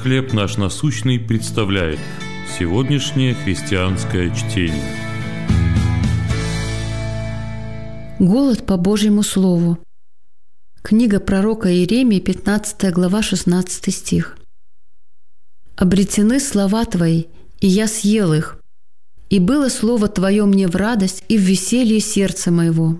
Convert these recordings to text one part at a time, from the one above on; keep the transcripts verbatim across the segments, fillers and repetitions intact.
«Хлеб наш насущный» представляет сегодняшнее христианское чтение. Голод по Божьему Слову. Книга пророка Иеремии, пятнадцатая глава, шестнадцатый стих. «Обретены слова Твои, и я съел их, и было слово Твое мне в радость и в веселье сердца моего».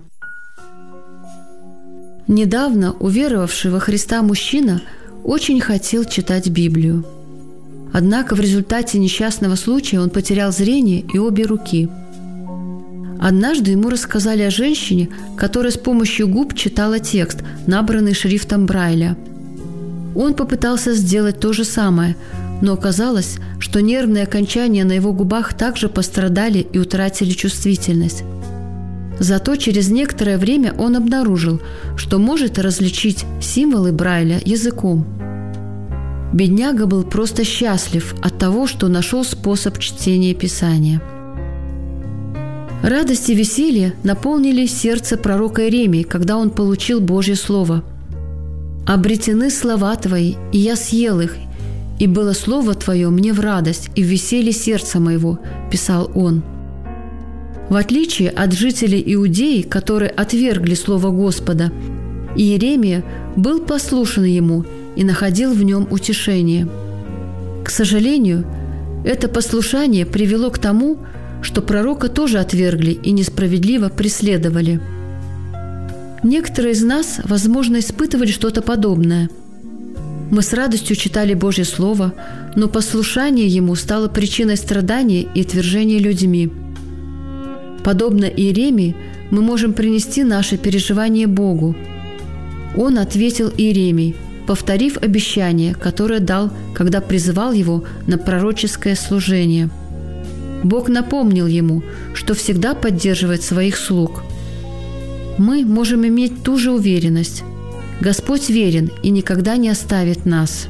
Недавно уверовавший во Христа мужчина очень хотел читать Библию. Однако в результате несчастного случая он потерял зрение и обе руки. Однажды ему рассказали о женщине, которая с помощью губ читала текст, набранный шрифтом Брайля. Он попытался сделать то же самое, но оказалось, что нервные окончания на его губах также пострадали и утратили чувствительность. Зато через некоторое время он обнаружил, что может различить символы Брайля языком. Бедняга был просто счастлив от того, что нашел способ чтения Писания. Радость и веселье наполнили сердце пророка Иеремии, когда он получил Божье Слово. «Обретены слова Твои, и я съел их, и было Слово Твое мне в радость и в веселье сердца моего», – писал он. В отличие от жителей Иудеи, которые отвергли Слово Господа, Иеремия был послушен Ему и находил в нем утешение. К сожалению, это послушание привело к тому, что пророка тоже отвергли и несправедливо преследовали. Некоторые из нас, возможно, испытывали что-то подобное. Мы с радостью читали Божье Слово, но послушание Ему стало причиной страдания и отвержения людьми. Подобно Иеремии, мы можем принести наши переживания Богу. Он ответил Иеремии, повторив обещание, которое дал, когда призывал его на пророческое служение. Бог напомнил ему, что всегда поддерживает своих слуг. Мы можем иметь ту же уверенность. Господь верен и никогда не оставит нас.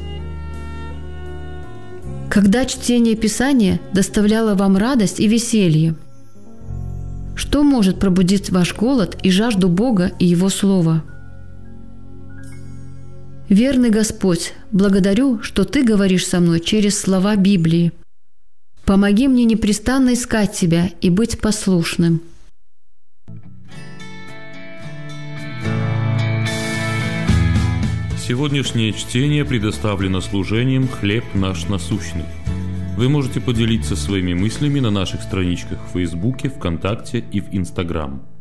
Когда чтение Писания доставляло вам радость и веселье? Что может пробудить ваш голод и жажду Бога и Его Слова? Верный Господь, благодарю, что Ты говоришь со мной через слова Библии. Помоги мне непрестанно искать Тебя и быть послушным. Сегодняшнее чтение предоставлено служением «Хлеб наш насущный». Вы можете поделиться своими мыслями на наших страничках в Фейсбуке, ВКонтакте и в Инстаграм.